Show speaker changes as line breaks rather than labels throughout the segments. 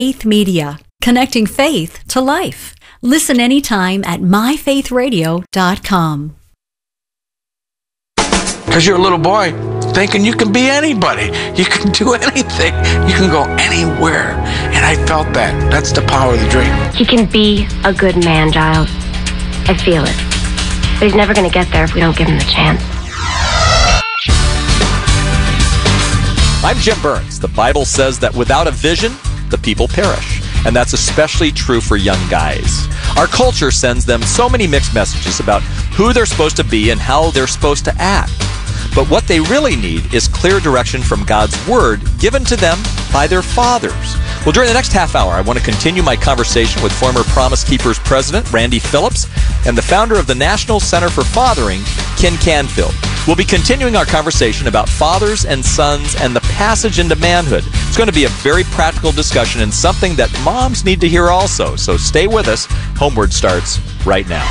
Faith Media, connecting faith to life. Listen anytime at myfaithradio.com.
Because you're a little boy thinking you can be anybody. You can do anything. You can go anywhere. And I felt that. That's the power of the dream.
He can be a good man, Giles. I feel it. But he's never going to get there if we don't give him the chance.
I'm Jim Burns. The Bible says that without a vision, the people perish. And that's especially true for young guys. Our culture sends them so many mixed messages about who they're supposed to be and how they're supposed to act. But what they really need is clear direction from God's Word given to them by their fathers. Well, during the next half hour, I want to continue my conversation with former Promise Keepers president Randy Phillips and the founder of the National Center for Fathering, Ken Canfield. We'll be continuing our conversation about fathers and sons and the passage into manhood. It's going to be a very practical discussion and something that moms need to hear also. So stay with us. Homeward starts right now.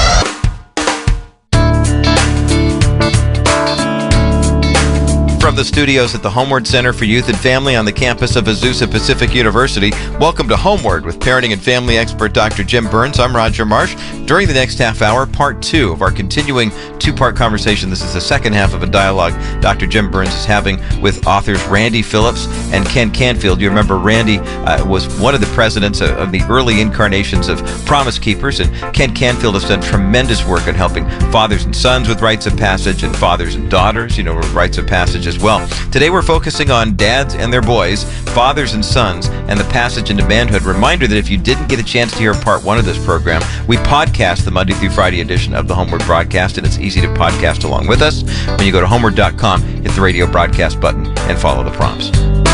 From the studios at the Homeward Center for Youth and Family on the campus of Azusa Pacific University, welcome to Homeward with parenting and family expert Dr. Jim Burns. I'm Roger Marsh. During the next half hour, part 2 of our continuing two-part conversation. This is the second half of a dialogue Dr. Jim Burns is having with authors Randy Phillips and Ken Canfield. You remember Randy was one of the presidents of the early incarnations of Promise Keepers, and Ken Canfield has done tremendous work at helping fathers and sons with rites of passage and fathers and daughters, with rites of passage as well. Today we're focusing on dads and their boys, fathers and sons, and the passage into manhood. Reminder that if you didn't get a chance to hear part 1 of this program, we podcast the Monday through Friday edition of the Homeward broadcast, and it's easy to podcast along with us. When you go to homeward.com, hit the radio broadcast button and follow the prompts.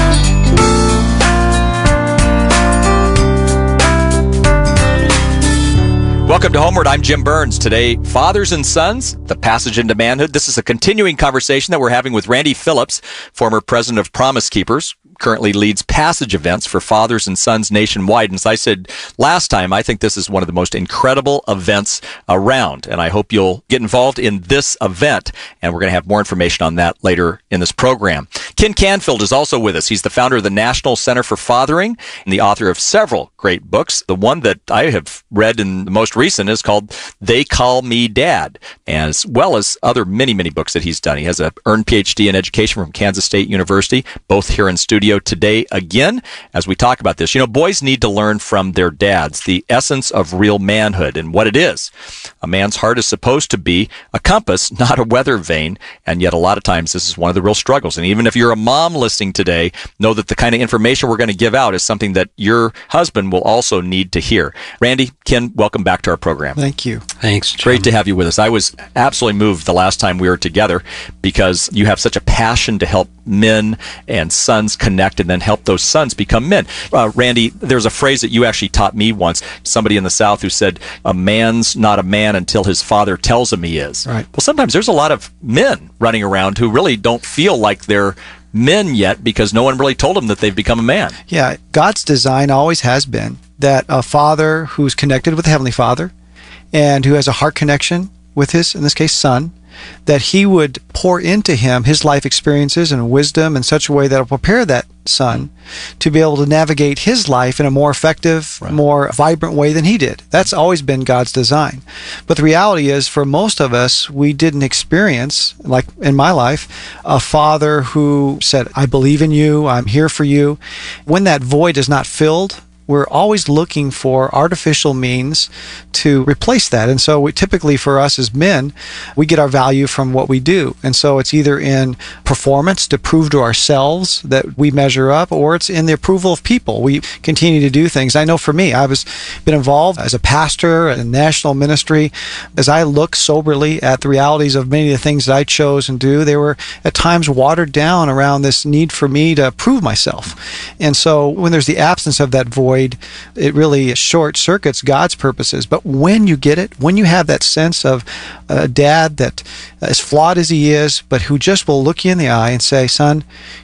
Welcome to Homeward. I'm Jim Burns. Today, fathers and sons, the passage into manhood. This is a continuing conversation that we're having with Randy Phillips, former president of Promise Keepers, currently leads passage events for fathers and sons nationwide. And as I said last time, I think this is one of the most incredible events around. And I hope you'll get involved in this event. And we're going to have more information on that later in this program. Ken Canfield is also with us. He's the founder of the National Center for Fathering and the author of several great books. The one that I have read in the most recent is called They Call Me Dad, as well as other many, many books that he's done. He has an earned PhD in education from Kansas State University, both here in studio today again as we talk about this. Boys need to learn from their dads the essence of real manhood and what it is. A man's heart is supposed to be a compass, not a weather vane, and yet a lot of times this is one of the real struggles. And even if you're a mom listening today, know that the kind of information we're going to give out is something that your husband will also need to hear. Randy, Ken, welcome back to our program.
Thank you.
Thanks, Jim.
Great to have you with us. I was absolutely moved the last time we were together because you have such a passion to help men and sons connect and then help those sons become men. Randy, there's a phrase that you actually taught me once, somebody in the South who said, a man's not a man until his father tells him he is.
Right.
Well, sometimes there's a lot of men running around who really don't feel like they're men yet because no one really told them that they've become a man.
Yeah, God's design always has been that a father who's connected with the Heavenly Father and who has a heart connection with his, in this case, son, that he would pour into him his life experiences and wisdom in such a way that will prepare that son to be able to navigate his life in a more effective, more vibrant way than he did. That's always been God's design. But the reality is, for most of us, we didn't experience, like in my life, a father who said, I believe in you, I'm here for you. When that void is not filled, we're always looking for artificial means to replace that. And so typically for us as men, we get our value from what we do. And so it's either in performance to prove to ourselves that we measure up, or it's in the approval of people. We continue to do things. I know for me, I was been involved as a pastor in national ministry. As I look soberly at the realities of many of the things that I chose and do, they were at times watered down around this need for me to prove myself. And so when there's the absence of that void, it really short circuits God's purposes. But when you get it, when you have that sense of a dad that, as flawed as he is, but who just will look you in the eye and say, son,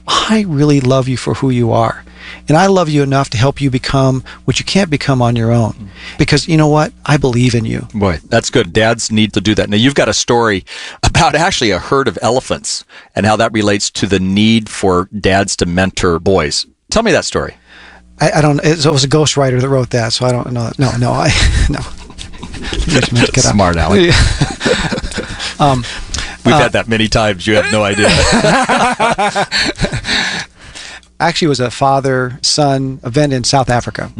I really love you for who you are. And I love you enough to help you become what you can't become on your own. Because you know what? I believe in you.
Boy, that's good. Dads need to do that. Now, you've got a story about actually a herd of elephants and how that relates to the need for dads to mentor boys. Tell me that story.
I don't. It was a ghostwriter that wrote that, so I don't know. No.
Smart Alex. We've had that many times. You have no idea.
Actually, it was a father-son event in South Africa.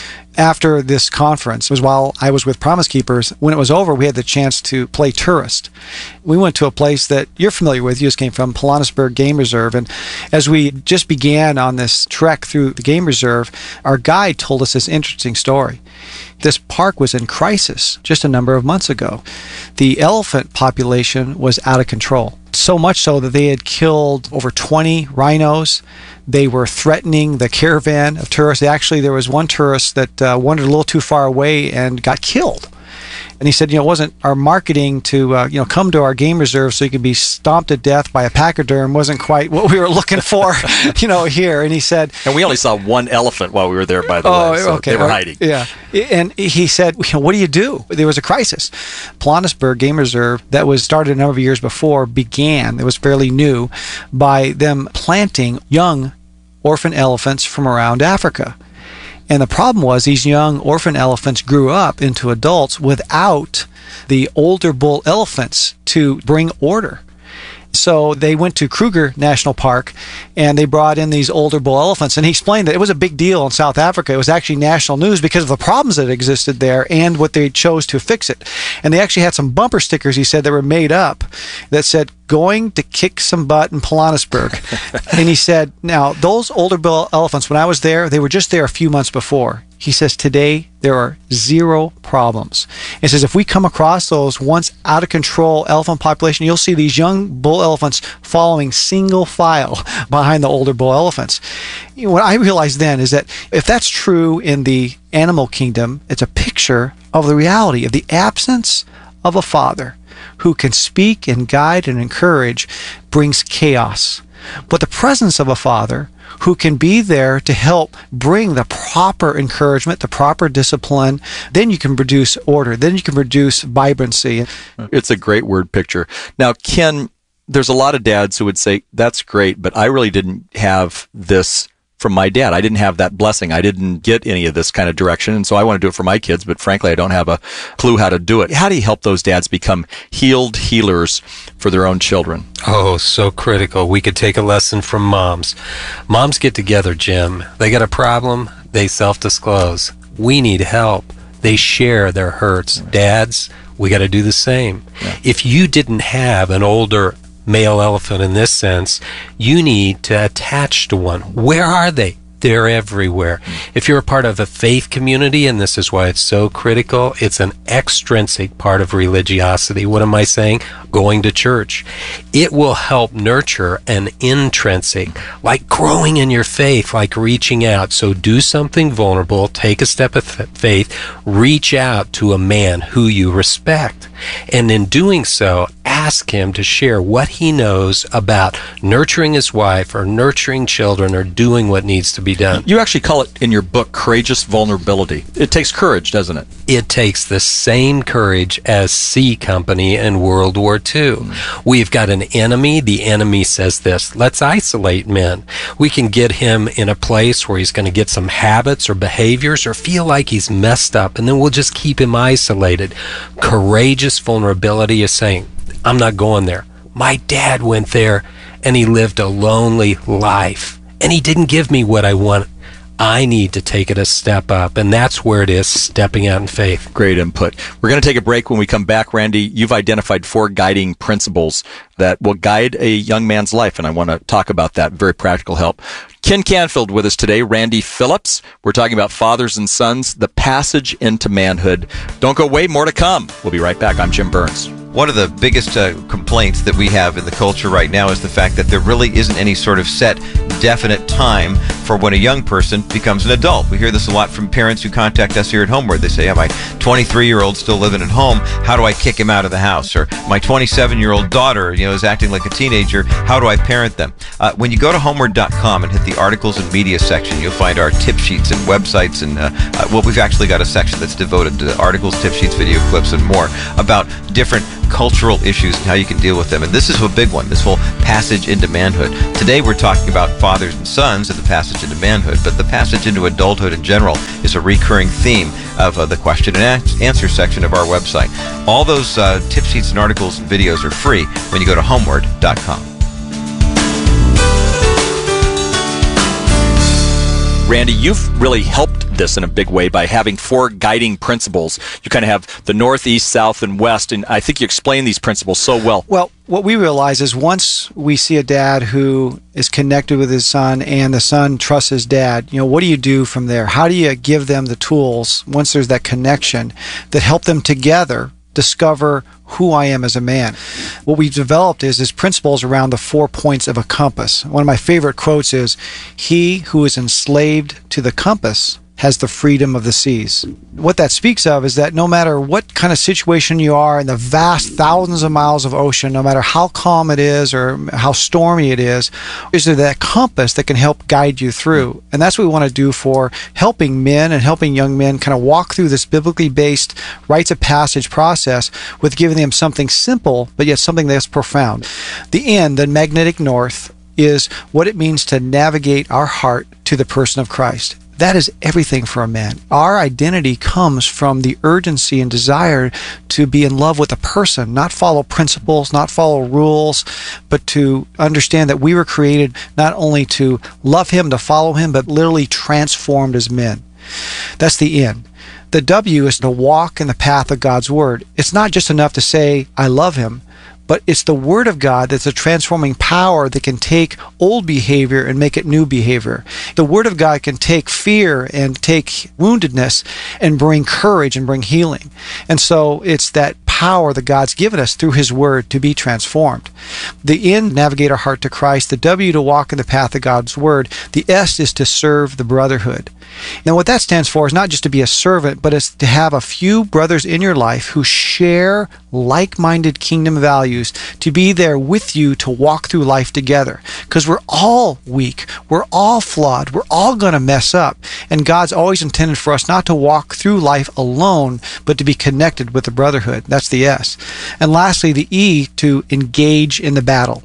After this conference, it was while I was with Promise Keepers. When it was over, we had the chance to play tourist. We went to a place that you're familiar with. You just came from, Pilanesberg Game Reserve. And as we just began on this trek through the game reserve, our guide told us this interesting story. This park was in crisis just a number of months ago. The elephant population was out of control. So much so that they had killed over 20 rhinos. They were threatening the caravan of tourists. Actually, there was one tourist that wandered a little too far away and got killed. And he said, it wasn't our marketing to, come to our game reserve so you could be stomped to death by a pachyderm wasn't quite what we were looking for, here. And he said...
And we only saw one elephant while we were there, by the way. So
okay.
They were hiding.
Yeah. And he said, what do you do? There was a crisis. Pilanesberg Game Reserve, that was started a number of years before, began, it was fairly new, by them planting young orphan elephants from around Africa. And the problem was these young orphan elephants grew up into adults without the older bull elephants to bring order. So they went to Kruger National Park and they brought in these older bull elephants. And he explained that it was a big deal in South Africa. It was actually national news because of the problems that existed there and what they chose to fix it. And they actually had some bumper stickers, he said, that were made up that said, "Going to kick some butt in Pilanesberg." And he said, now, those older bull elephants, when I was there, they were just there a few months before. He says, today, there are zero problems. He says, if we come across those once out of control elephant population, you'll see these young bull elephants following single file behind the older bull elephants. What I realized then is that if that's true in the animal kingdom, it's a picture of the reality of the absence of a father who can speak and guide and encourage brings chaos. But the presence of a father who can be there to help bring the proper encouragement, the proper discipline, then you can produce order, then you can produce vibrancy.
It's a great word picture. Now, Ken, there's a lot of dads who would say, that's great, but I really didn't have this from my dad. I didn't have that blessing. I didn't get any of this kind of direction, and so I want to do it for my kids, but frankly, I don't have a clue how to do it. How do you help those dads become healed healers for their own children?
Oh, so critical. We could take a lesson from moms. Moms get together, Jim. They got a problem, they self-disclose. We need help. They share their hurts. Dads, we got to do the same. Yeah. If you didn't have an older male elephant in this sense, you need to attach to one. Where are they? They're everywhere. If you're a part of a faith community, and this is why it's so critical, it's an extrinsic part of religiosity. What am I saying? Going to church. It will help nurture an intrinsic, like growing in your faith, like reaching out. So do something vulnerable, take a step of faith, reach out to a man who you respect. And in doing so, ask him to share what he knows about nurturing his wife or nurturing children or doing what needs to be done.
You actually call it in your book courageous vulnerability. It takes courage, doesn't it?
It takes the same courage as C Company in World War II. We've got an enemy. The enemy says this: let's isolate men. We can get him in a place where he's going to get some habits or behaviors or feel like he's messed up, and then we'll just keep him isolated. Courageous vulnerability is saying, I'm not going there. My dad went there and he lived a lonely life and he didn't give me what I want. I need to take it a step up, and that's where it is, stepping out in faith.
Great input. We're going to take a break. When we come back, Randy, you've identified 4 guiding principles that will guide a young man's life, and I want to talk about that. Very practical help. Ken Canfield with us today, Randy Phillips. We're talking about fathers and sons, the passage into manhood. Don't go away, more to come. We'll be right back. I'm Jim Burns.
One of the biggest complaints that we have in the culture right now is the fact that there really isn't any sort of set, definite time for when a young person becomes an adult. We hear this a lot from parents who contact us here at Homeward. They say, yeah, my 23-year-old still living at home. How do I kick him out of the house? Or my 27-year-old daughter, is acting like a teenager. How do I parent them? When you go to homeward.com and hit the articles and media section, you'll find our tip sheets and websites. And we've actually got a section that's devoted to articles, tip sheets, video clips, and more about different cultural issues and how you can deal with them. And this is a big one, this whole passage into manhood. Today we're talking about fathers and sons and the passage into manhood, but the passage into adulthood in general is a recurring theme of the question and answer section of our website. All those tip sheets and articles and videos are free when you go to homeward.com.
Randy, you've really helped this in a big way by having 4 guiding principles. You kind of have the north, east, south, and west, and I think you explain these principles so well.
Well, what we realize is once we see a dad who is connected with his son and the son trusts his dad, what do you do from there? How do you give them the tools once there's that connection that help them together discover who I am as a man? What we've developed is principles around the 4 points of a compass. One of my favorite quotes is, "He who is enslaved to the compass has the freedom of the seas." What that speaks of is that no matter what kind of situation you are in the vast thousands of miles of ocean, no matter how calm it is or how stormy it is there that compass that can help guide you through. And that's what we want to do for helping men and helping young men kind of walk through this biblically based rites of passage process with giving them something simple, but yet something that's profound. The N, the magnetic north, is what it means to navigate our heart to the person of Christ. That is everything for a man. Our identity comes from the urgency and desire to be in love with a person, not follow principles, not follow rules, but to understand that we were created not only to love him, to follow him, but literally transformed as men. That's the N. The W is to walk in the path of God's Word. It's not just enough to say, I love him, but it's the Word of God that's a transforming power that can take old behavior and make it new behavior. The Word of God can take fear and take woundedness and bring courage and bring healing. And so it's that power that God's given us through His Word to be transformed. The N, navigate our heart to Christ. The W, to walk in the path of God's Word. The S is to serve the brotherhood. Now, what that stands for is not just to be a servant, but it's to have a few brothers in your life who share like-minded kingdom values, to be there with you to walk through life together. Because we're all weak. We're all flawed. We're all going to mess up. And God's always intended for us not to walk through life alone, but to be connected with the brotherhood. That's the S. And lastly, the E, to engage in the battle.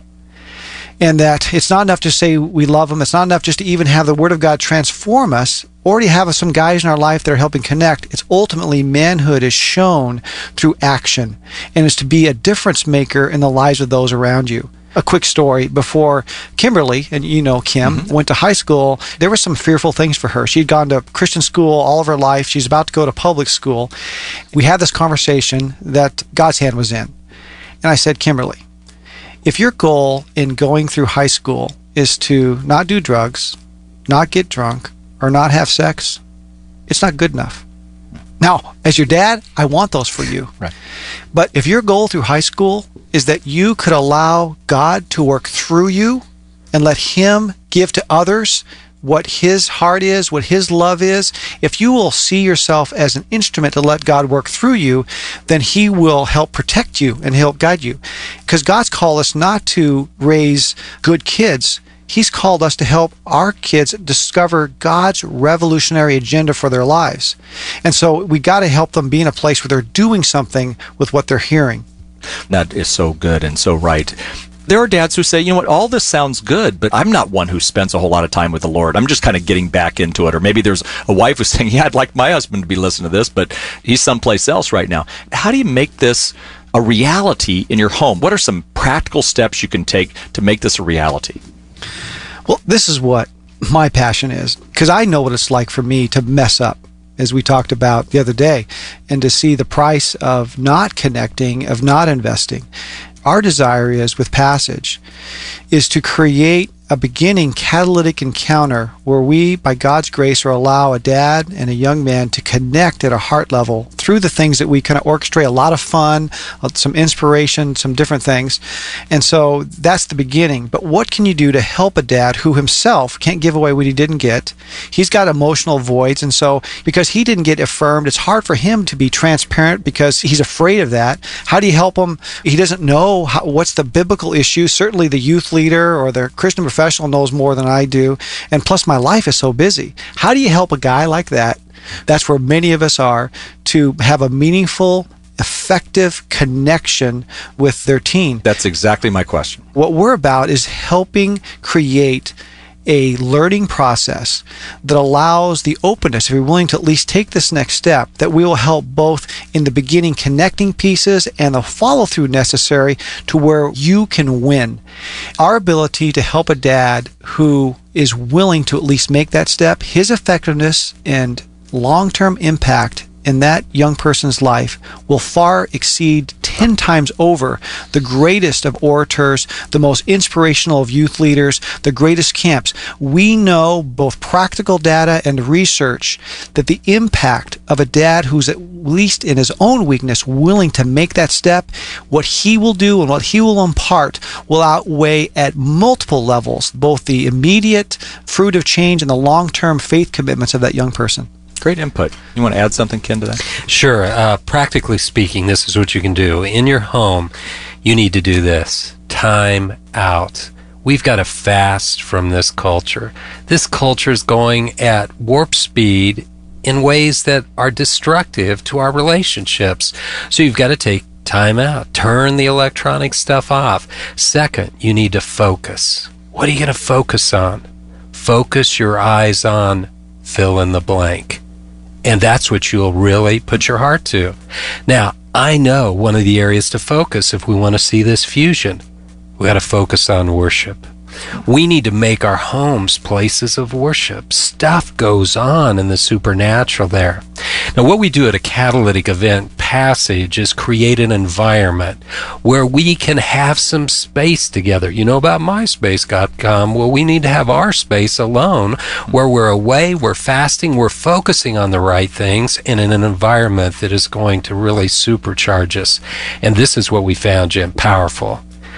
And that it's not enough to say we love them. It's not enough just to even have the Word of God transform us. Already have some guys in our life that are helping connect. It's ultimately manhood is shown through action, and is to be a difference maker in the lives of those around you. A quick story. Before Kimberly, and you know Kim, went to high school, there were some fearful things for her. She'd gone to Christian school all of her life. She's about to go to public school. We had this conversation that God's hand was in. And I said, Kimberly, if your goal in going through high school is to not do drugs, not get drunk, or not have sex, it's not good enough. Now, as your dad, I want those for you.
Right.
But if your goal through high school is that you could allow God to work through you and let Him give to others what His heart is, what His love is, if you will see yourself as an instrument to let God work through you, then He will help protect you and help guide you. Because God's called us not to raise good kids. He's called us to help our kids discover God's revolutionary agenda for their lives. And so we got to help them be in a place where they're doing something with what they're hearing.
That is so good and so right. There are dads who say, you know what, all this sounds good, but I'm not one who spends a whole lot of time with the Lord. I'm just kind of getting back into it. Or maybe there's a wife who's saying, yeah, I'd like my husband to be listening to this, but he's someplace else right now. How do you make this a reality in your home? What are some practical steps you can take to make this a reality?
Well, this is what my passion is, because I know what it's like for me to mess up, as we talked about the other day, and to see the price of not connecting, of not investing. Our desire is, with Passage, is to create a beginning catalytic encounter where we, by God's grace, will allow a dad and a young man to connect at a heart level through the things that we kind of orchestrate, a lot of fun, some inspiration, some different things. And so that's the beginning. But what can you do to help a dad who himself can't give away what he didn't get? He's got emotional voids. And so because he didn't get affirmed, it's hard for him to be transparent because he's afraid of that. How do you help him? He doesn't know what's the biblical issue. Certainly the youth leader or the Christian professional knows more than I do. And plus my life is so busy. How do you help a guy like that? That's where many of us are, to have a meaningful effective connection with their teen.
That's exactly my question.
What we're about is helping create a learning process that allows the openness, if you're willing to at least take this next step, that we will help both in the beginning connecting pieces and the follow-through necessary to where you can win. Our ability to help a dad who is willing to at least make that step, his effectiveness and long-term impact in that young person's life will far exceed 10 times over the greatest of orators, the most inspirational of youth leaders, the greatest camps. We know, both practical data and research, that the impact of a dad who's at least in his own weakness willing to make that step, what he will do and what he will impart will outweigh at multiple levels both the immediate fruit of change and the long-term faith commitments of that young person.
Great input. You want to add something, Ken, to that?
Sure. Practically speaking, this is what you can do. In your home, you need to do this. Time out. We've got to fast from this culture. This culture is going at warp speed in ways that are destructive to our relationships. So you've got to take time out. Turn the electronic stuff off. Second, you need to focus. What are you going to focus on? Focus your eyes on fill in the blank. And that's what you'll really put your heart to. Now, I know one of the areas to focus if we want to see this fusion. We got to focus on worship. We need to make our homes places of worship. Stuff goes on in the supernatural there. Now, what we do at a catalytic event, Passage, is create an environment where we can have some space together. You know about MySpace.com? Well, we need to have our space alone where we're away, we're fasting, we're focusing on the right things, and in an environment that is going to really supercharge us. And this is what we found, Jim, powerful.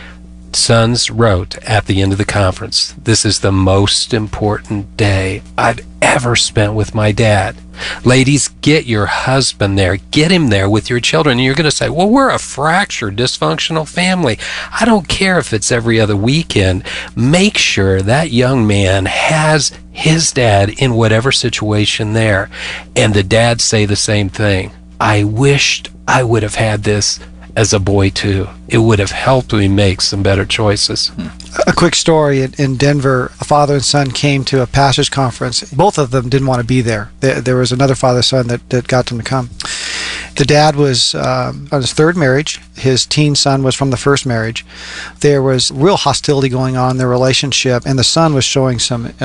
Sons wrote at the end of the conference, this is the most important day I've ever spent with my dad. Ladies, get your husband there. Get him there with your children. And you're going to say, well, we're a fractured, dysfunctional family. I don't care if it's every other weekend. Make sure that young man has his dad in whatever situation there. And the dads say the same thing. I wished I would have had this as a boy too. It would have helped me make some better choices.
A quick story. In Denver, a father and son came to a Passage conference. Both of them didn't want to be there. There was another father-son that got them to come. The dad was on his third marriage. His teen son was from the first marriage. There was real hostility going on in their relationship, and the son was showing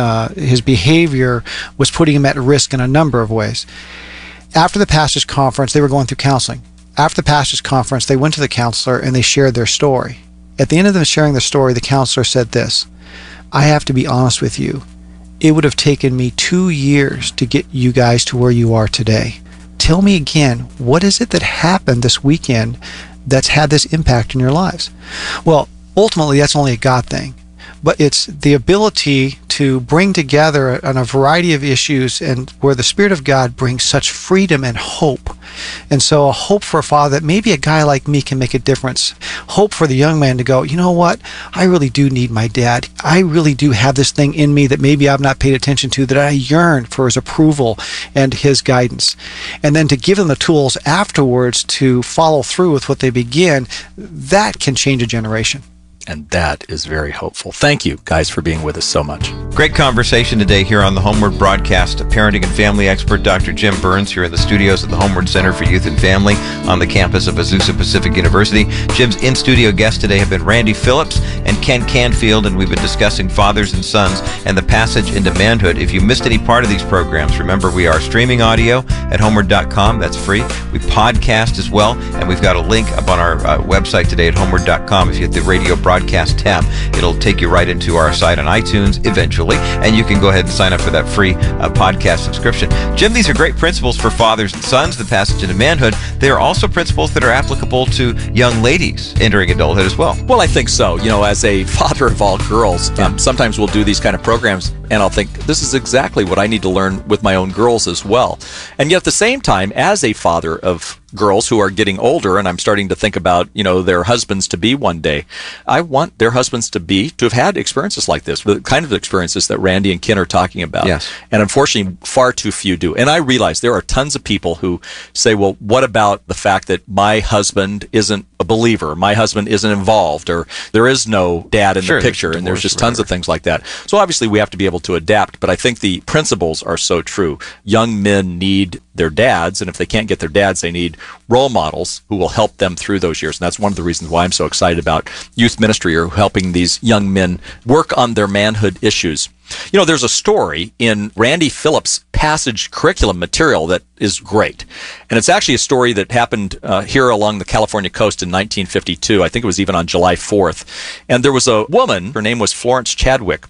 his behavior was putting him at risk in a number of ways. After the Passage conference, they were going through counseling. After the Passage conference, they went to the counselor and they shared their story. At the end of them sharing their story, the counselor said this, I have to be honest with you. It would have taken me 2 years to get you guys to where you are today. Tell me again, what is it that happened this weekend that's had this impact in your lives? Well, ultimately, that's only a God thing. But it's the ability to bring together on a variety of issues and where the Spirit of God brings such freedom and hope. And so a hope for a father that maybe a guy like me can make a difference. Hope for the young man to go, you know what? I really do need my dad. I really do have this thing in me that maybe I've not paid attention to, that I yearn for his approval and his guidance. And then to give them the tools afterwards to follow through with what they begin, that can change a generation.
And that is very hopeful. Thank you, guys, for being with us so much.
Great conversation today here on the Homeward broadcast. Parenting and family expert Dr. Jim Burns here in the studios at the Homeward Center for Youth and Family on the campus of Azusa Pacific University. Jim's in-studio guests today have been Randy Phillips and Ken Canfield, and we've been discussing fathers and sons and the passage into manhood. If you missed any part of these programs, remember we are streaming audio at homeward.com. That's free. We podcast as well, and we've got a link up on our website today at homeward.com. If you hit the radio broadcast tab, it'll take you right into our site on iTunes eventually, and you can go ahead and sign up for that free podcast subscription. Jim, these are great principles for fathers and sons, the passage into manhood. They are also principles that are applicable to young ladies entering adulthood as well.
Well, I think so. You know, as a father of all girls, sometimes we'll do these kind of programs and I'll think, this is exactly what I need to learn with my own girls as well. And yet at the same time, as a father of girls who are getting older, and I'm starting to think about, their husbands to be one day. I want their husbands to have had experiences like this, the kind of experiences that Randy and Ken are talking about.
Yes.
And unfortunately, far too few do. And I realize there are tons of people who say, well, what about the fact that my husband isn't a believer, my husband isn't involved, or there is no dad in the picture, and there's just tons of things like that. So obviously we have to be able to adapt, but I think the principles are so true. Young men need their dads, and if they can't get their dads, they need role models who will help them through those years. And that's one of the reasons why I'm so excited about youth ministry, or helping these young men work on their manhood issues. There's a story in Randy Phillips' Passage curriculum material that is great. And it's actually a story that happened here along the California coast in 1952. I think it was even on July 4th. And there was a woman, her name was Florence Chadwick.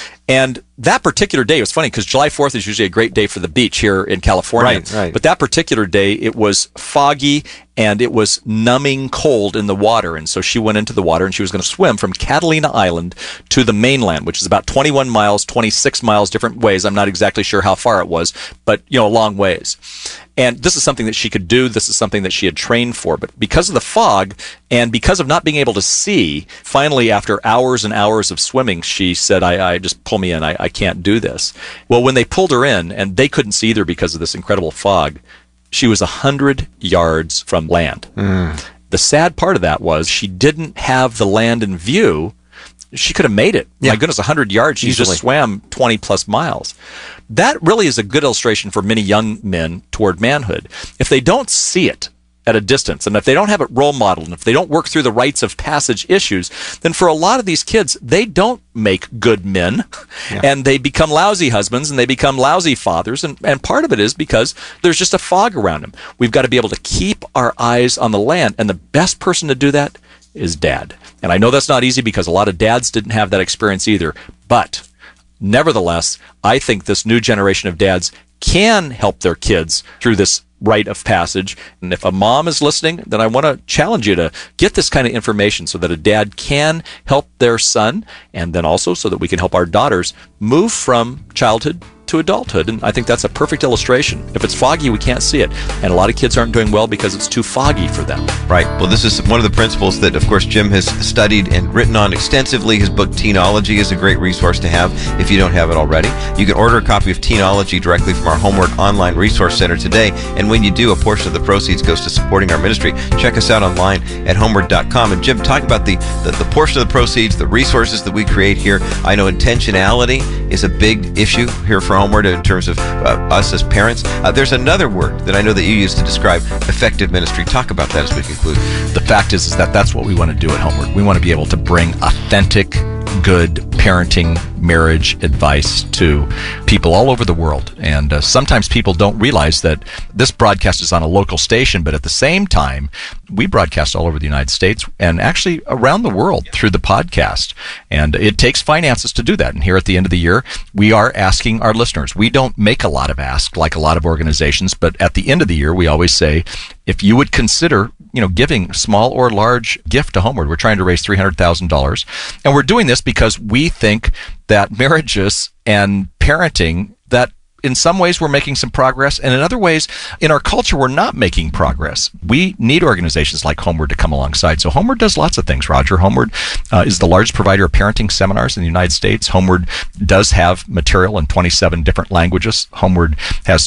And that particular day, it was funny because July 4th is usually a great day for the beach here in California.
Right.
But that particular day, it was foggy and it was numbing cold in the water. And so she went into the water and she was going to swim from Catalina Island to the mainland, which is about 21 miles, 26 miles, different ways. I'm not exactly sure how far it was, but, a long ways. And this is something that she could do. This is something that she had trained for. But because of the fog and because of not being able to see, finally, after hours and hours of swimming, she said, I just pull me in. I can't do this. Well, when they pulled her in, and they couldn't see either because of this incredible fog, she was 100 yards from land. The sad part of that was she didn't have the land in view. She could have made it. My goodness, 100 yards. She just swam 20 plus miles. That really is a good illustration for many young men toward manhood. If they don't see it at a distance, and if they don't have it role modeled, and if they don't work through the rites of passage issues, then for a lot of these kids, they don't make good men, and they become lousy husbands, and they become lousy fathers, and part of it is because there's just a fog around them. We've got to be able to keep our eyes on the land, and the best person to do that is dad. And I know that's not easy because a lot of dads didn't have that experience either, but nevertheless, I think this new generation of dads can help their kids through this rite of passage. And if a mom is listening, then I want to challenge you to get this kind of information so that a dad can help their son, and then also so that we can help our daughters move from childhood to adulthood. And I think that's a perfect illustration. If it's foggy, we can't see it. And a lot of kids aren't doing well because it's too foggy for them.
Right. Well, this is one of the principles that, of course, Jim has studied and written on extensively. His book, Teenology, is a great resource to have if you don't have it already. You can order a copy of Teenology directly from our Homeward Online Resource Center today. And when you do, a portion of the proceeds goes to supporting our ministry. Check us out online at homeward.com. And Jim, talk about the portion of the proceeds, the resources that we create here. I know intentionality is a big issue here for Homeward in terms of us as parents. There's another word that I know that you use to describe effective ministry. Talk about that as we conclude.
The fact is that that's what we want to do at Homeward. We want to be able to bring authentic, good parenting, marriage advice to people all over the world. And sometimes people don't realize that this broadcast is on a local station, but at the same time, we broadcast all over the United States and actually around the world through the podcast. And it takes finances to do that. And here at the end of the year, we are asking our listeners. We don't make a lot of asks like a lot of organizations, but at the end of the year, we always say, if you would consider giving small or large gift to Homeward. We're trying to raise $300,000. And we're doing this because we think that marriages and parenting, that in some ways we're making some progress, and in other ways in our culture we're not making progress. We need organizations like Homeward to come alongside. So Homeward does lots of things, Roger. Homeward is the largest provider of parenting seminars in the United States. Homeward does have material in 27 different languages. Homeward has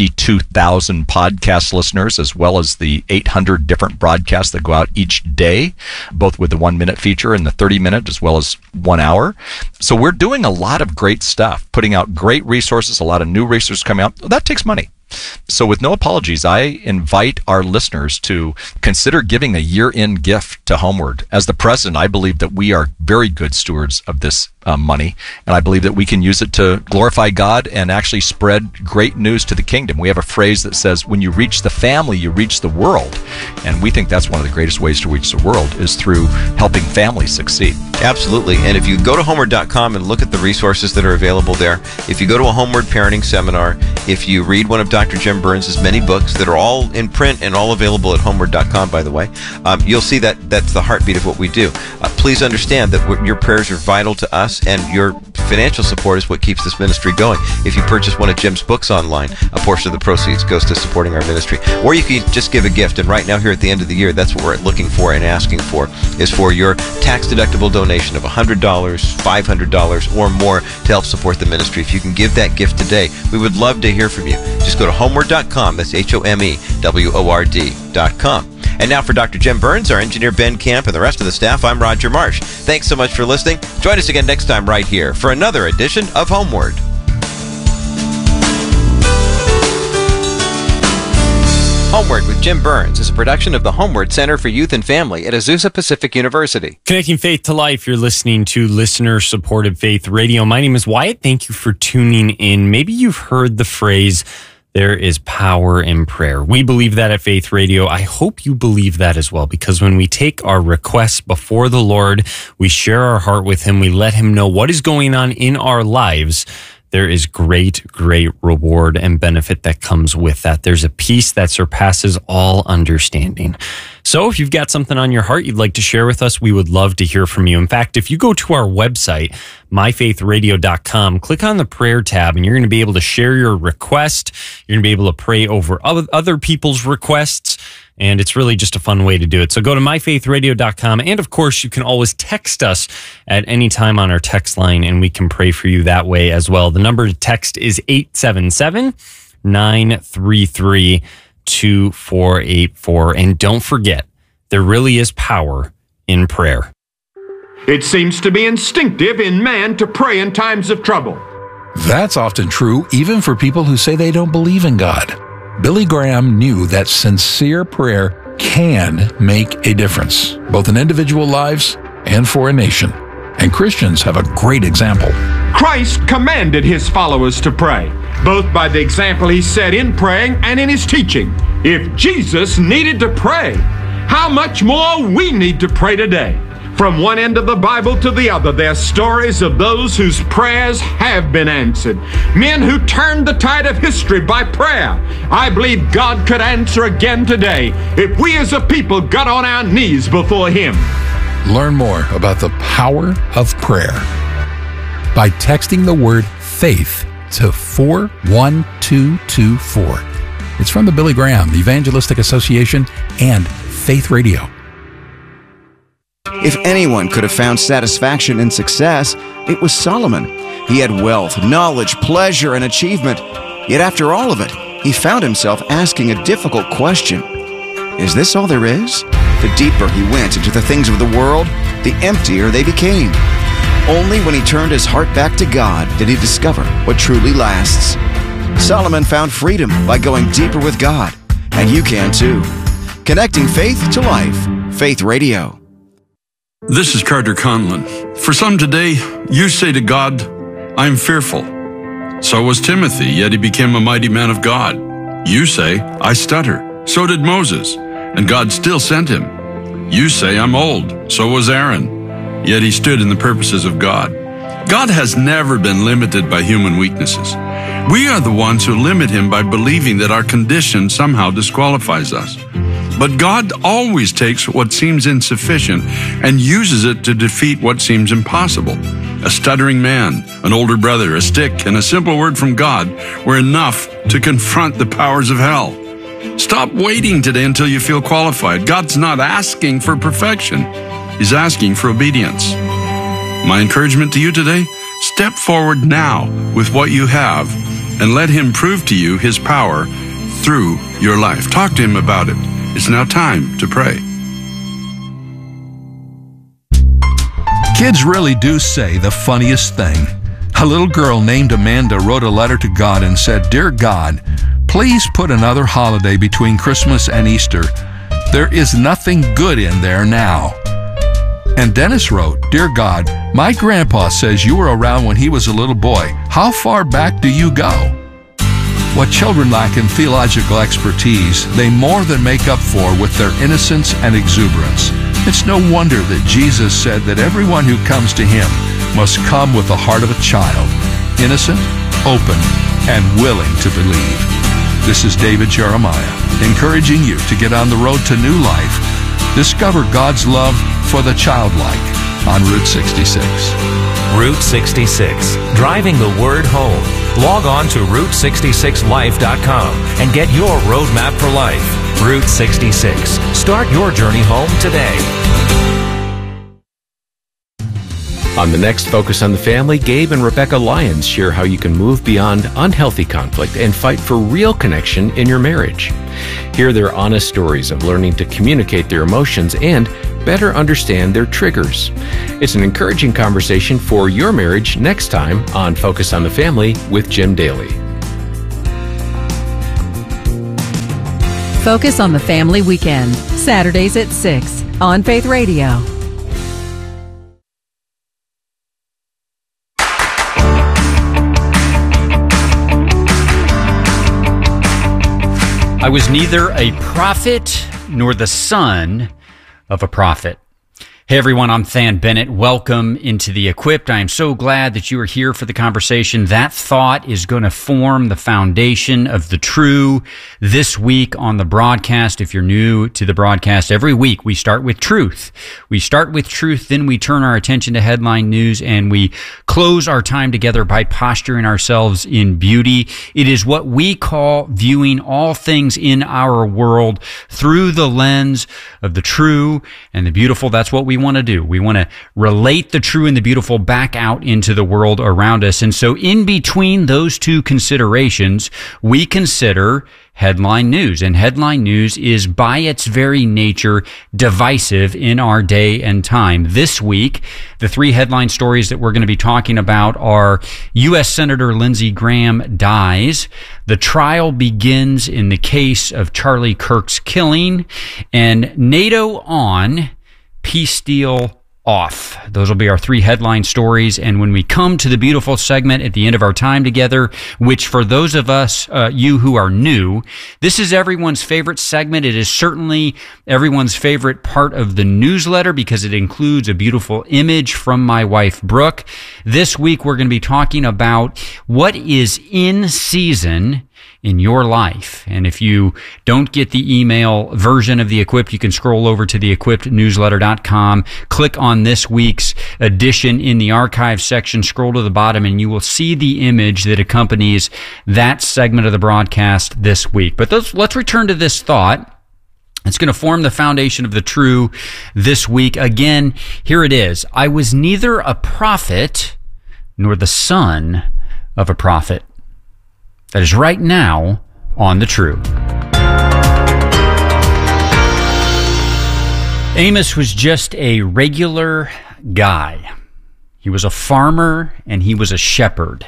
52,000 podcast listeners, as well as the 800 different broadcasts that go out each day, both with the 1-minute feature and the 30-minute, as well as 1 hour. So we're doing a lot of great stuff, putting out great resources, a lot of new resources coming out. That takes money. So with no apologies, I invite our listeners to consider giving a year-end gift to Homeward. As the president, I believe that we are very good stewards of this money, and I believe that we can use it to glorify God and actually spread great news to the kingdom. We have a phrase that says, when you reach the family, you reach the world. And we think that's one of the greatest ways to reach the world is through helping families succeed.
Absolutely. And if you go to homeward.com and look at the resources that are available there, if you go to a Homeward parenting seminar, if you read one of Dr. Jim Burns' many books that are all in print and all available at homeward.com, by the way, you'll see that that's the heartbeat of what we do. Please understand that your prayers are vital to us. us, and your financial support is what keeps this ministry going. If you purchase one of Jim's books online, a portion of the proceeds goes to supporting our ministry. Or you can just give a gift. And right now, here at the end of the year, that's what we're looking for and asking for, is for your tax-deductible donation of $100, $500, or more to help support the ministry. If you can give that gift today, we would love to hear from you. Just go to homeward.com. That's HOMEWORD.com. And now for Dr. Jim Burns, our engineer Ben Camp, and the rest of the staff, I'm Roger Marsh. Thanks so much for listening. Join us again next time right here for another edition of Homeward. Homeward with Jim Burns is a production of the Homeward Center for Youth and Family at Azusa Pacific University.
Connecting faith to life. You're listening to listener-supported faith radio. My name is Wyatt. Thank you for tuning in. Maybe you've heard the phrase, there is power in prayer. We believe that at Faith Radio. I hope you believe that as well, because when we take our requests before the Lord, we share our heart with Him, we let Him know what is going on in our lives, there is great, great reward and benefit that comes with that. There's a peace that surpasses all understanding. So if you've got something on your heart you'd like to share with us, we would love to hear from you. In fact, if you go to our website, myfaithradio.com, click on the prayer tab, and you're going to be able to share your request. You're going to be able to pray over other people's requests. And it's really just a fun way to do it. So go to myfaithradio.com. And of course, you can always text us at any time on our text line, and we can pray for you that way as well. The number to text is 877-933-2484. And don't forget, there really is power in prayer.
It seems to be instinctive in man to pray in times of trouble.
That's often true even for people who say they don't believe in God. Billy Graham knew that sincere prayer can make a difference, both in individual lives and for a nation. And Christians have a great example.
Christ commanded his followers to pray, both by the example he set in praying and in his teaching. If Jesus needed to pray, how much more we need to pray today? From one end of the Bible to the other, there are stories of those whose prayers have been answered. Men who turned the tide of history by prayer. I believe God could answer again today if we as a people got on our knees before Him.
Learn more about the power of prayer by texting the word FAITH to 41224. It's from the Billy Graham Evangelistic Association and Faith Radio.
If anyone could have found satisfaction and success, it was Solomon. He had wealth, knowledge, pleasure, and achievement. Yet after all of it, he found himself asking a difficult question. Is this all there is? The deeper he went into the things of the world, the emptier they became. Only when he turned his heart back to God did he discover what truly lasts. Solomon found freedom by going deeper with God. And you can too. Connecting faith to life. Faith Radio.
This is Carter Conlon. For some today, you say to God, I'm fearful. So was Timothy, yet he became a mighty man of God. You say, I stutter. So did Moses, and God still sent him. You say, I'm old. So was Aaron, yet he stood in the purposes of God. God has never been limited by human weaknesses. We are the ones who limit him by believing that our condition somehow disqualifies us. But God always takes what seems insufficient and uses it to defeat what seems impossible. A stuttering man, an older brother, a stick, and a simple word from God were enough to confront the powers of hell. Stop waiting today until you feel qualified. God's not asking for perfection. He's asking for obedience. My encouragement to you today, step forward now with what you have and let Him prove to you His power through your life. Talk to Him about it. It's now time to pray.
Kids really do say the funniest thing. A little girl named Amanda wrote a letter to God and said, Dear God, please put another holiday between Christmas and Easter. There is nothing good in there now. And Dennis wrote, Dear God, my grandpa says you were around when he was a little boy. How far back do you go? What children lack in theological expertise, they more than make up for with their innocence and exuberance. It's no wonder that Jesus said that everyone who comes to Him must come with the heart of a child, innocent, open, and willing to believe. This is David Jeremiah, encouraging you to get on the road to new life. Discover God's love for the childlike on Route 66.
Route 66, driving the word home. Log on to Route66Life.com and get your roadmap for life. Route 66. Start your journey home today.
On the next Focus on the Family, Gabe and Rebecca Lyons share how you can move beyond unhealthy conflict and fight for real connection in your marriage. Hear their honest stories of learning to communicate their emotions and better understand their triggers. It's an encouraging conversation for your marriage next time on Focus on the Family with Jim Daly.
Focus on the Family Weekend, Saturdays at 6 on Faith Radio.
I was neither a prophet nor the son of a prophet. Hey everyone, I'm Than Bennett. Welcome into The Equipped. I am so glad that you are here for the conversation. That thought is going to form the foundation of the true this week on the broadcast. If you're new to the broadcast, every week we start with truth. We start with truth, then we turn our attention to headline news, and we close our time together by posturing ourselves in beauty. It is what we call viewing all things in our world through the lens of the true and the beautiful. That's what we want to do. We want to relate the true and the beautiful back out into the world around us. And so in between those two considerations, we consider headline news. And headline news is by its very nature divisive in our day and time. This week, the three headline stories that we're going to be talking about are U.S. Senator Lindsey Graham dies, the trial begins in the case of Charlie Kirk's killing, and NATO on, peace deal off. Those will be our three headline stories. And when we come to the beautiful segment at the end of our time together, which for those of us, you who are new, this is everyone's favorite segment. It is certainly everyone's favorite part of the newsletter because it includes a beautiful image from my wife, Brooke. This week, we're going to be talking about what is in season in your life. And if you don't get the email version of The Equipped, you can scroll over to theequippednewsletter.com, click on this week's edition in the archive section, scroll to the bottom, and you will see the image that accompanies that segment of the broadcast this week. But let's return to this thought. It's going to form the foundation of the true this week. Again, here it is. I was neither a prophet nor the son of a prophet. That is right now on The True. Amos was just a regular guy. He was a farmer and he was a shepherd.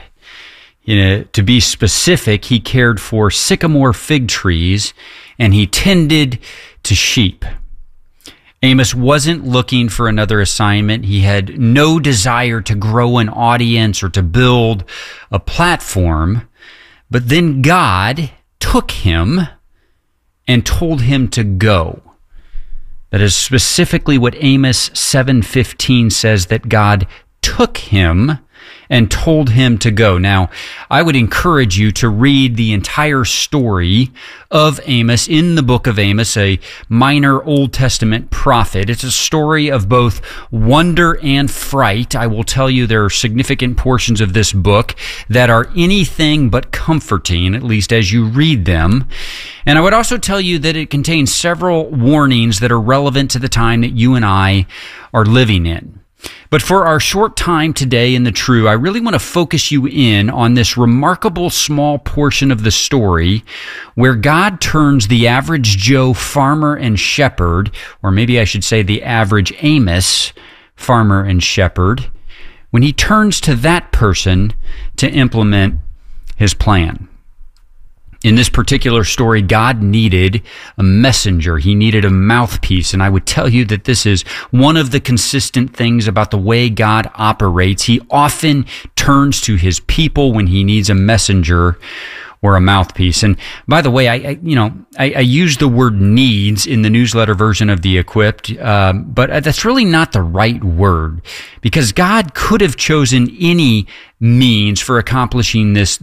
To be specific, he cared for sycamore fig trees and he tended to sheep. Amos wasn't looking for another assignment. He had no desire to grow an audience or to build a platform. But then God took him and told him to go. That is specifically what Amos 7:15 says, that God took him and told him to go. Now, I would encourage you to read the entire story of Amos in the book of Amos, a minor Old Testament prophet. It's a story of both wonder and fright. I will tell you there are significant portions of this book that are anything but comforting, at least as you read them. And I would also tell you that it contains several warnings that are relevant to the time that you and I are living in. But for our short time today in the True, I really want to focus you in on this remarkable small portion of the story where God turns the average Joe farmer and shepherd, or maybe I should say the average Amos farmer and shepherd, when he turns to that person to implement his plan. In this particular story, God needed a messenger. He needed a mouthpiece. And I would tell you that this is one of the consistent things about the way God operates. He often turns to his people when he needs a messenger or a mouthpiece. And by the way, I use the word needs in the newsletter version of The Equipped, but that's really not the right word, because God could have chosen any means for accomplishing this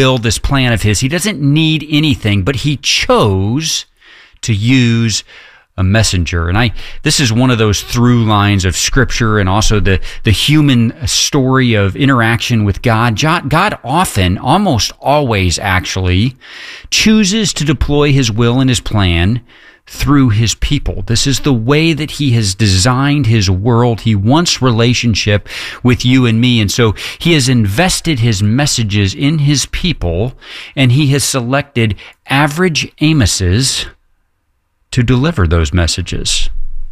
plan of his. He doesn't need anything, but he chose to use a messenger. And this is one of those through lines of Scripture and also the human story of interaction with God. God often, almost always actually, chooses to deploy His will and His plan through His people. This is the way that He has designed His world. He wants relationship with you and me. And so He has invested His messages in His people, and He has selected average Amoses to deliver those messages.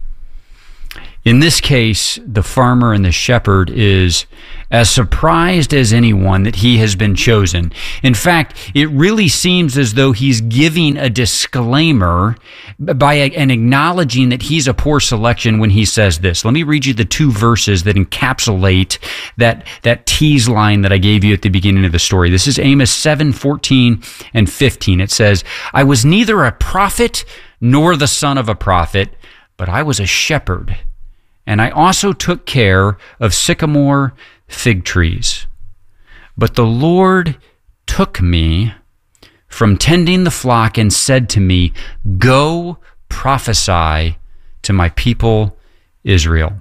In this case, the farmer and the shepherd is as surprised as anyone that he has been chosen. In fact, it really seems as though he's giving a disclaimer and acknowledging that he's a poor selection when he says this. Let me read you the two verses that encapsulate that tease line that I gave you at the beginning of the story. This is Amos 7:14 and 15. It says, "I was neither a prophet nor the son of a prophet, but I was a shepherd. And I also took care of sycamore fig trees. But the Lord took me from tending the flock and said to me, 'Go prophesy to my people Israel.'"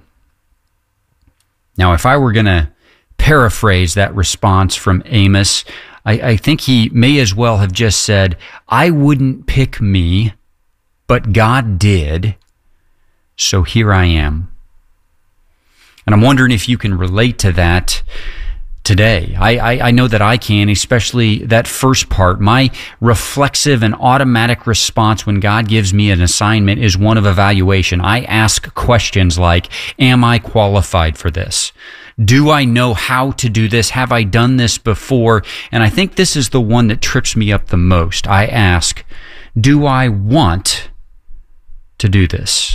Now, if I were going to paraphrase that response from Amos, I think he may as well have just said, "I wouldn't pick me, but God did, so here I am." And I'm wondering if you can relate to that today. I know that I can, especially that first part. My reflexive and automatic response when God gives me an assignment is one of evaluation. I ask questions like, am I qualified for this? Do I know how to do this? Have I done this before? And I think this is the one that trips me up the most. I ask, do I want to do this?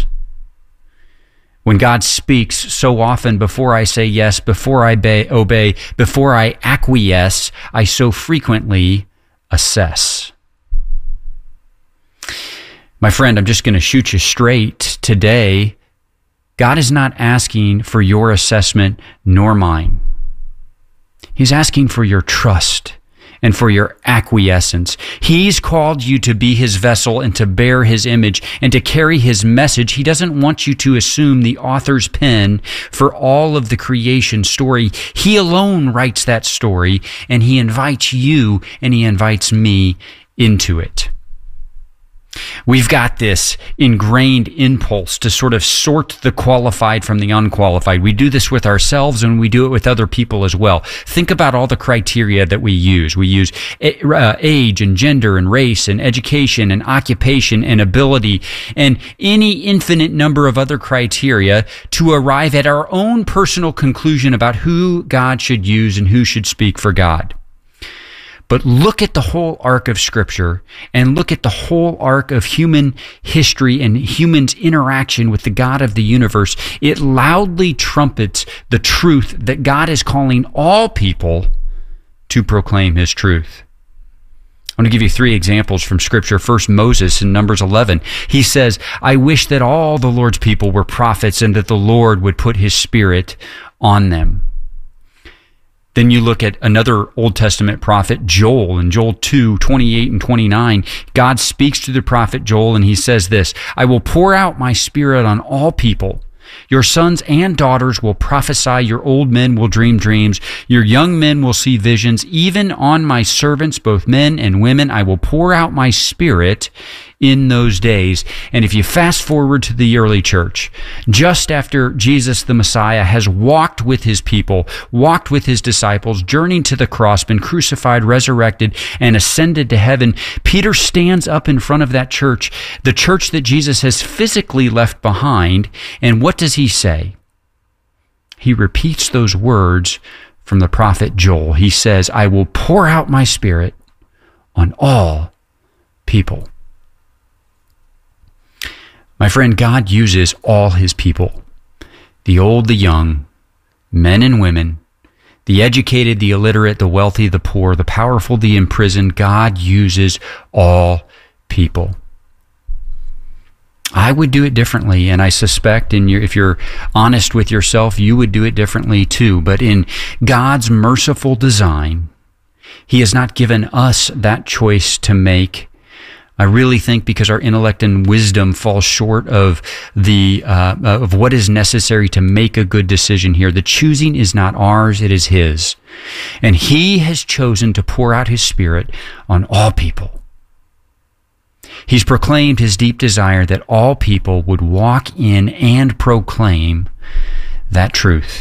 When God speaks, so often before I say yes, before I obey, before I acquiesce, I so frequently assess. My friend, I'm just going to shoot you straight today. God is not asking for your assessment nor mine. He's asking for your trust and for your acquiescence. He's called you to be His vessel and to bear His image and to carry His message. He doesn't want you to assume the author's pen for all of the creation story. He alone writes that story, and He invites you and He invites me into it. We've got this ingrained impulse to sort of sort the qualified from the unqualified. We do this with ourselves and we do it with other people as well. Think about all the criteria that we use. We use age and gender and race and education and occupation and ability and any infinite number of other criteria to arrive at our own personal conclusion about who God should use and who should speak for God. But look at the whole arc of Scripture and look at the whole arc of human history and humans' interaction with the God of the universe. It loudly trumpets the truth that God is calling all people to proclaim His truth. I want to give you 3 examples from Scripture. First, Moses in Numbers 11. He says, "I wish that all the Lord's people were prophets and that the Lord would put His Spirit on them." Then you look at another Old Testament prophet, Joel, in Joel 2:28 and 29. God speaks to the prophet Joel and he says this, "I will pour out my Spirit on all people. Your sons and daughters will prophesy, your old men will dream dreams, your young men will see visions. Even on my servants, both men and women, I will pour out my Spirit in those days." And if you fast forward to the early church, just after Jesus the Messiah has walked with His people, walked with His disciples, journeyed to the cross, been crucified, resurrected, and ascended to heaven, Peter stands up in front of that church, the church that Jesus has physically left behind, and what does he say? He repeats those words from the prophet Joel. He says, "I will pour out my Spirit on all people." My friend, God uses all His people, the old, the young, men and women, the educated, the illiterate, the wealthy, the poor, the powerful, the imprisoned. God uses all people. I would do it differently, and I suspect if you're honest with yourself, you would do it differently too. But in God's merciful design, He has not given us that choice to make. I really think because our intellect and wisdom fall short of of what is necessary to make a good decision here. The choosing is not ours, it is His. And He has chosen to pour out His Spirit on all people. He's proclaimed His deep desire that all people would walk in and proclaim that truth.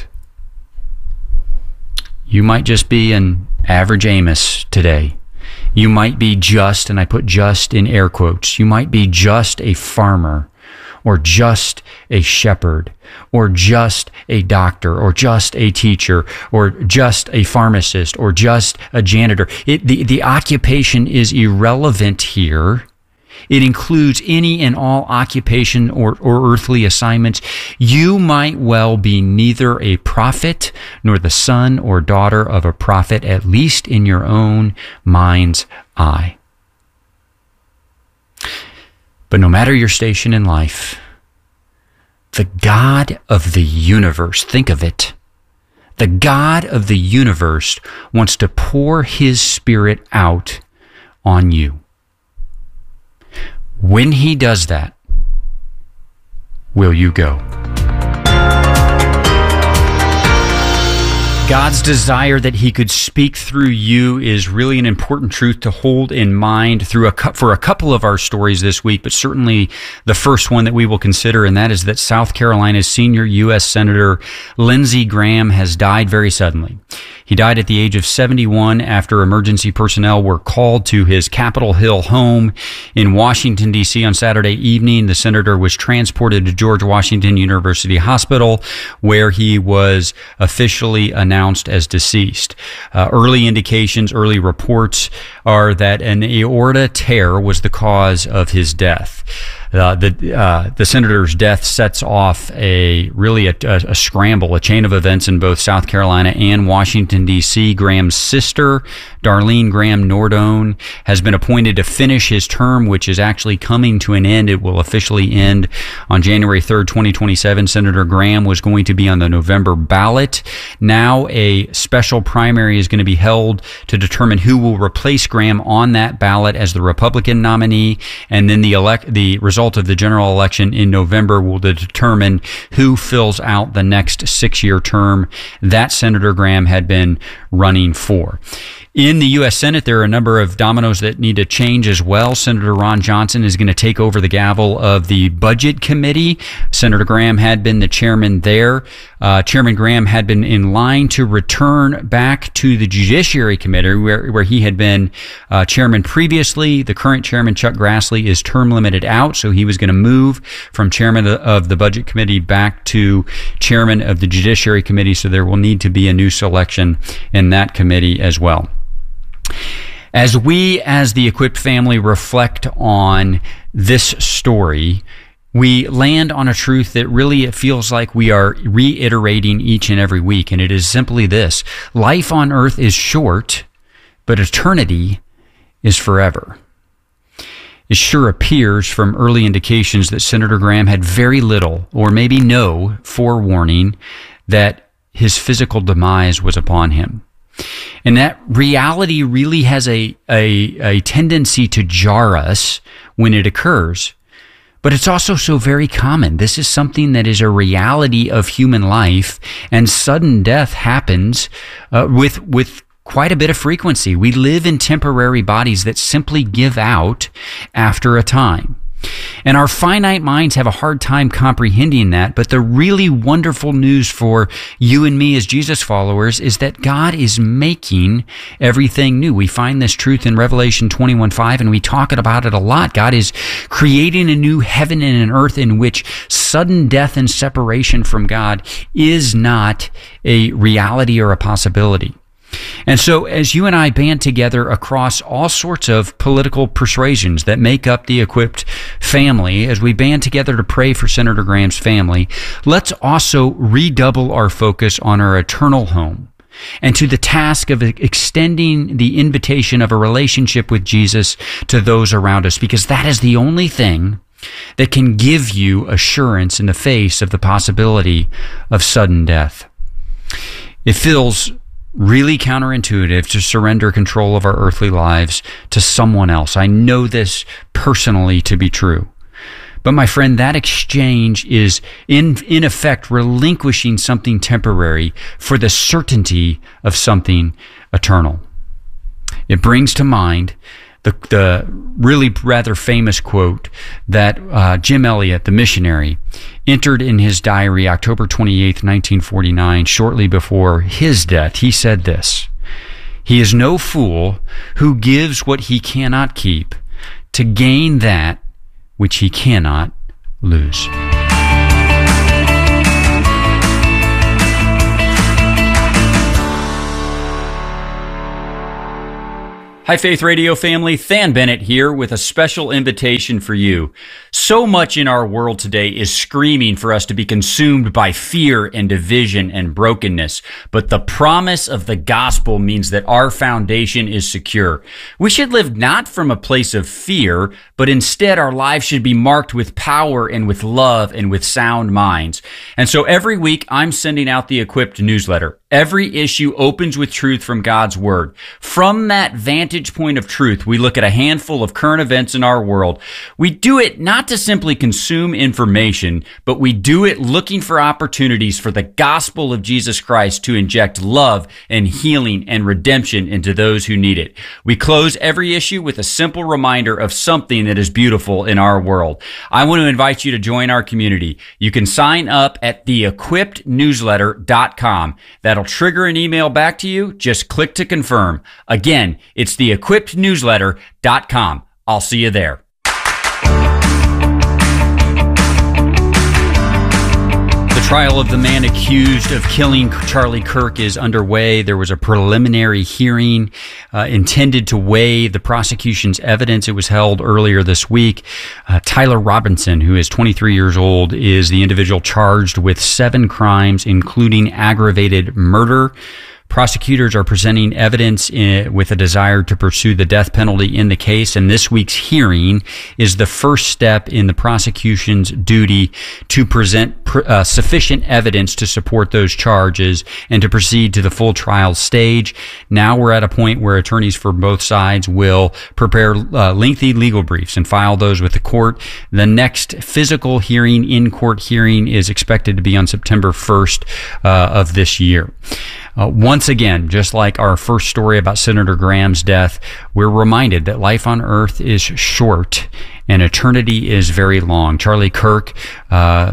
You might just be an average Amos today. You might be just, and I put just in air quotes, you might be just a farmer, or just a shepherd, or just a doctor, or just a teacher, or just a pharmacist, or just a janitor. The occupation is irrelevant here. It includes any and all occupation or earthly assignments. You might well be neither a prophet nor the son or daughter of a prophet, at least in your own mind's eye. But no matter your station in life, the God of the universe, think of it, the God of the universe wants to pour His Spirit out on you. When He does that, will you go? God's desire that He could speak through you is really an important truth to hold in mind for a couple of our stories this week, but certainly the first one that we will consider, and that is that South Carolina's senior U.S. Senator Lindsey Graham has died very suddenly. He died at the age of 71 after emergency personnel were called to his Capitol Hill home in Washington, D.C. on Saturday evening. The senator was transported to George Washington University Hospital, where he was officially announced as deceased. Early indications, early reports are that an aorta tear was the cause of his death. The senator's death sets off a scramble, a chain of events in both South Carolina and Washington, D.C. Graham's sister, Darlene Graham Nordone, has been appointed to finish his term, which is actually coming to an end. It will officially end on January 3rd, 2027. Senator Graham was going to be on the November ballot. Now a special primary is going to be held to determine who will replace Graham on that ballot as the Republican nominee, and then the result of the general election in November will determine who fills out the next 6-year term that Senator Graham had been running for. In the U.S. Senate, there are a number of dominoes that need to change as well. Senator Ron Johnson is going to take over the gavel of the Budget Committee. Senator Graham had been the chairman there. Chairman Graham had been in line to return back to the Judiciary Committee, where he had been chairman previously. The current chairman, Chuck Grassley, is term limited out, so he was going to move from chairman of the Budget Committee back to chairman of the Judiciary Committee, so there will need to be a new selection in that committee as well. As we, as the Equipped family, reflect on this story, we land on a truth that really it feels like we are reiterating each and every week, and it is simply this: life on earth is short, but eternity is forever. It sure appears from early indications that Senator Graham had very little, or maybe no, forewarning that his physical demise was upon him. And that reality really has a tendency to jar us when it occurs. But it's also so very common. This is something that is a reality of human life, and sudden death happens with quite a bit of frequency. We live in temporary bodies that simply give out after a time. And our finite minds have a hard time comprehending that, but the really wonderful news for you and me as Jesus followers is that God is making everything new. We find this truth in Revelation 21:5, and we talk about it a lot. God is creating a new heaven and an earth in which sudden death and separation from God is not a reality or a possibility. And so as you and I band together across all sorts of political persuasions that make up the Equipped family, as we band together to pray for Senator Graham's family, let's also redouble our focus on our eternal home and to the task of extending the invitation of a relationship with Jesus to those around us, because that is the only thing that can give you assurance in the face of the possibility of sudden death. It feels really counterintuitive to surrender control of our earthly lives to someone else. I know this personally to be true. But my friend, that exchange is in effect relinquishing something temporary for the certainty of something eternal. It brings to mind the really rather famous quote that Jim Elliot, the missionary, entered in his diary October 28th, 1949, shortly before his death. He said this: "He is no fool who gives what he cannot keep to gain that which he cannot lose." Hi, Faith Radio family. Than Bennett here with a special invitation for you. So much in our world today is screaming for us to be consumed by fear and division and brokenness. But the promise of the gospel means that our foundation is secure. We should live not from a place of fear, but instead our lives should be marked with power and with love and with sound minds. And so every week I'm sending out the Equipped newsletter. Every issue opens with truth from God's Word. From that vantage point of truth, we look at a handful of current events in our world. We do it not to simply consume information, but we do it looking for opportunities for the gospel of Jesus Christ to inject love and healing and redemption into those who need it. We close every issue with a simple reminder of something that is beautiful in our world. I want to invite you to join our community. You can sign up at theequippednewsletter.com. That'll trigger an email back to you. Just click to confirm. Again, it's theequippednewsletter.com. I'll see you there. The trial of the man accused of killing Charlie Kirk is underway. There was a preliminary hearing intended to weigh the prosecution's evidence. It was held earlier this week. Tyler Robinson, who is 23 years old, is the individual charged with 7 crimes, including aggravated murder. Prosecutors are presenting evidence with a desire to pursue the death penalty in the case, and this week's hearing is the first step in the prosecution's duty to present sufficient evidence to support those charges and to proceed to the full trial stage. Now we're at a point where attorneys for both sides will prepare lengthy legal briefs and file those with the court. The next physical hearing, in-court hearing, is expected to be on September 1st of this year. Once again, just like our first story about Senator Graham's death, we're reminded that life on earth is short and eternity is very long. Charlie Kirk, I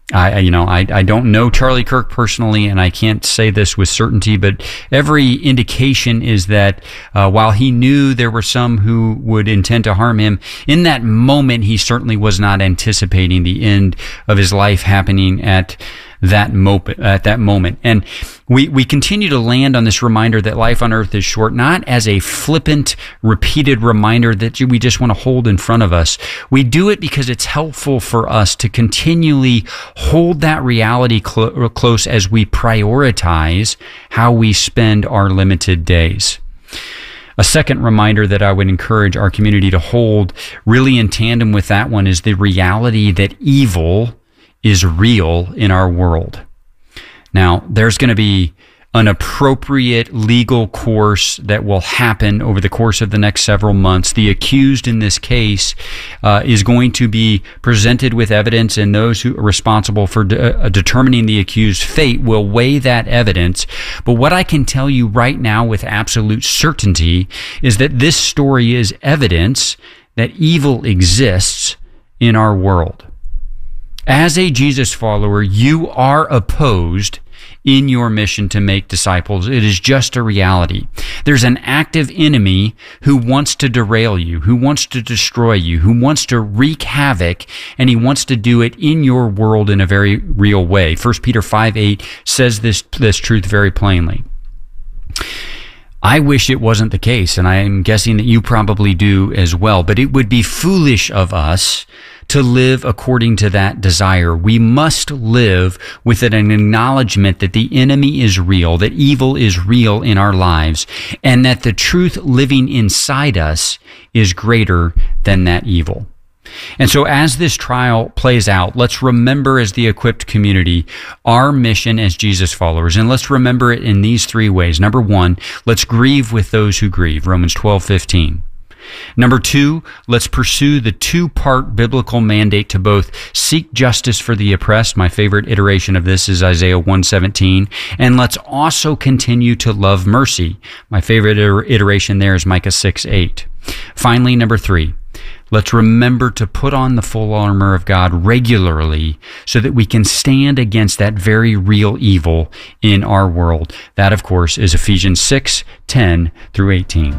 don't know Charlie Kirk personally, and I can't say this with certainty, but every indication is that while he knew there were some who would intend to harm him, in that moment he certainly was not anticipating the end of his life happening at that moment. And we continue to land on this reminder that life on earth is short, not as a flippant, repeated reminder that we just want to hold in front of us. We do it because it's helpful for us to continually hold that reality close as we prioritize how we spend our limited days. A second reminder that I would encourage our community to hold, really in tandem with that one, is the reality that evil is real in our world. Now, there's going to be an appropriate legal course that will happen over the course of the next several months. The accused in this case is going to be presented with evidence, and those who are responsible for determining the accused's fate will weigh that evidence. But what I can tell you right now with absolute certainty is that this story is evidence that evil exists in our world. As a Jesus follower, you are opposed in your mission to make disciples. It is just a reality. There's an active enemy who wants to derail you, who wants to destroy you, who wants to wreak havoc, and he wants to do it in your world in a very real way. 1 Peter 5:8 says this truth very plainly. I wish it wasn't the case, and I'm guessing that you probably do as well, but it would be foolish of us to live according to that desire. We must live with an acknowledgement that the enemy is real, that evil is real in our lives, and that the truth living inside us is greater than that evil. And so as this trial plays out, let's remember as the equipped community our mission as Jesus followers. And let's remember it in these three ways. Number one, let's grieve with those who grieve, Romans 12:15. Number two, let's pursue the two-part biblical mandate to both seek justice for the oppressed. My favorite iteration of this is Isaiah 1:17. And let's also continue to love mercy. My favorite iteration there is Micah 6:8. Finally, number three, let's remember to put on the full armor of God regularly so that we can stand against that very real evil in our world. That, of course, is Ephesians 6:10 through 18.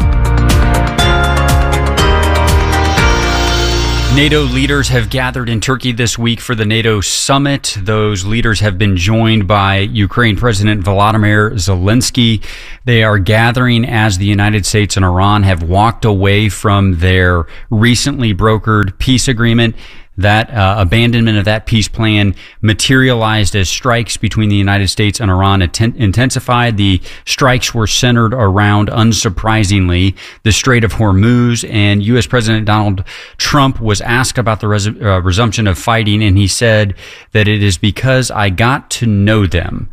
NATO leaders have gathered in Turkey this week for the NATO summit. Those leaders have been joined by Ukraine President Volodymyr Zelensky. They are gathering as the United States and Iran have walked away from their recently brokered peace agreement. That abandonment of that peace plan materialized as strikes between the United States and Iran intensified. The strikes were centered around, unsurprisingly, the Strait of Hormuz, and U.S. President Donald Trump was asked about the resumption of fighting, and he said that it is because I got to know them.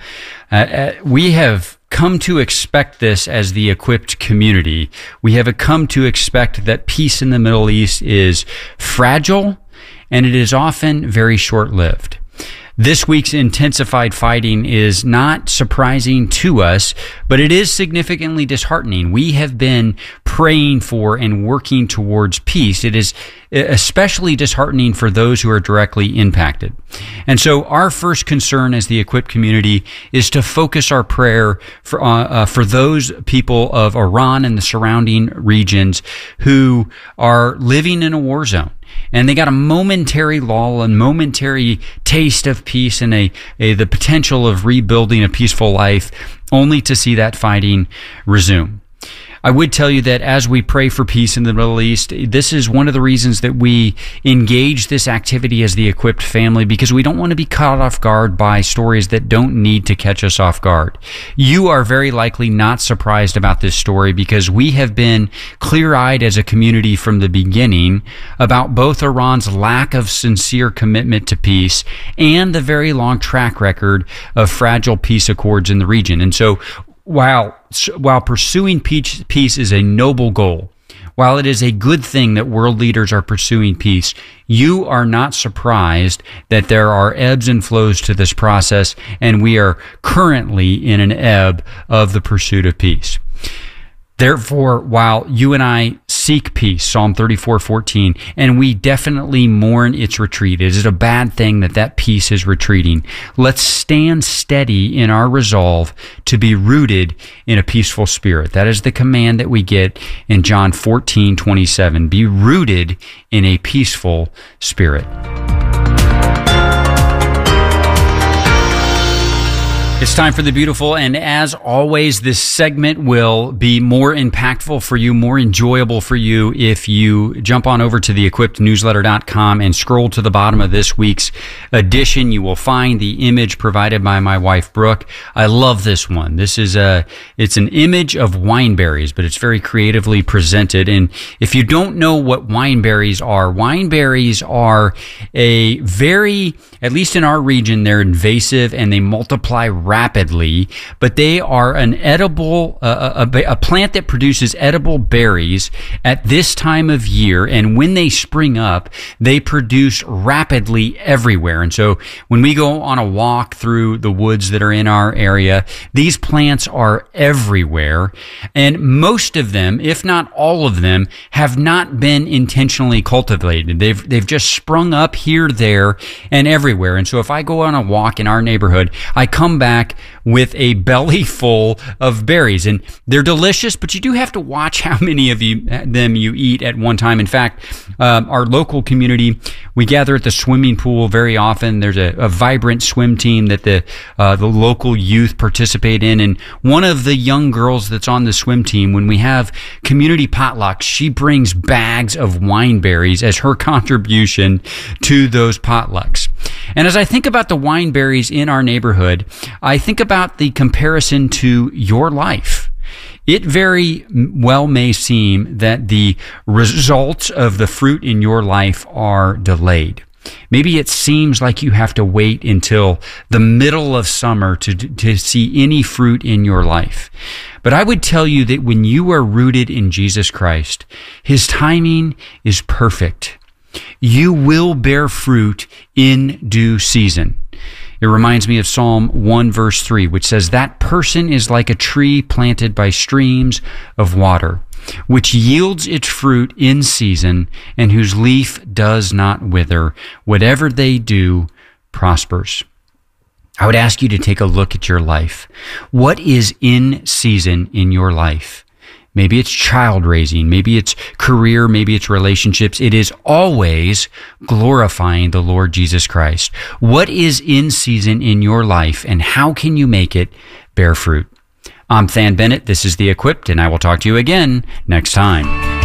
We have come to expect this as the equipped community. We have come to expect that peace in the Middle East is fragile, and it is often very short-lived. This week's intensified fighting is not surprising to us, but it is significantly disheartening. We have been praying for and working towards peace. It is especially disheartening for those who are directly impacted. And so our first concern as the equipped community is to focus our prayer for those people of Iran and the surrounding regions who are living in a war zone. And they got a momentary lull, a momentary taste of peace, and the potential of rebuilding a peaceful life, only to see that fighting resume. I would tell you that as we pray for peace in the Middle East, this is one of the reasons that we engage this activity as the equipped family, because we don't want to be caught off guard by stories that don't need to catch us off guard. You are very likely not surprised about this story because we have been clear-eyed as a community from the beginning about both Iran's lack of sincere commitment to peace and the very long track record of fragile peace accords in the region. And so while pursuing peace is a noble goal, while it is a good thing that world leaders are pursuing peace, you are not surprised that there are ebbs and flows to this process, and we are currently in an ebb of the pursuit of peace. Therefore, while you and I seek peace, Psalm 34:14, and we definitely mourn its retreat, is it a bad thing that peace is retreating? Let's stand steady in our resolve to be rooted in a peaceful spirit. That is the command that we get in John 14:27. Be rooted in a peaceful spirit. It's time for The Beautiful, and as always, this segment will be more impactful for you, more enjoyable for you if you jump on over to theequippednewsletter.com and scroll to the bottom of this week's edition. You will find the image provided by my wife, Brooke. I love this one. This is it's an image of wineberries, but it's very creatively presented. And if you don't know what wineberries are a very, at least in our region, they're invasive and they multiply rapidly, but they are an edible, a plant that produces edible berries at this time of year. And when they spring up, they produce rapidly everywhere. And so when we go on a walk through the woods that are in our area, these plants are everywhere. And most of them, if not all of them, have not been intentionally cultivated. They've just sprung up here, there, and everywhere. And so if I go on a walk in our neighborhood, I come back with a belly full of berries, and they're delicious, but you do have to watch how many of them you eat at one time. In fact, our local community, we gather at the swimming pool very often. There's a vibrant swim team that the local youth participate in, and one of the young girls that's on the swim team, when we have community potlucks, she brings bags of wineberries as her contribution to those potlucks. And as I think about the wineberries in our neighborhood, I think about the comparison to your life. It very well may seem that the results of the fruit in your life are delayed. Maybe it seems like you have to wait until the middle of summer to see any fruit in your life. But I would tell you that when you are rooted in Jesus Christ, His timing is perfect. You will bear fruit in due season. It reminds me of Psalm 1 verse 3, which says, "That person is like a tree planted by streams of water, which yields its fruit in season, and whose leaf does not wither. Whatever they do prospers." I would ask you to take a look at your life. What is in season in your life? Maybe it's child raising, maybe it's career, maybe it's relationships. It is always glorifying the Lord Jesus Christ. What is in season in your life, and how can you make it bear fruit? I'm Than Bennett. This is The Equipped, and I will talk to you again next time.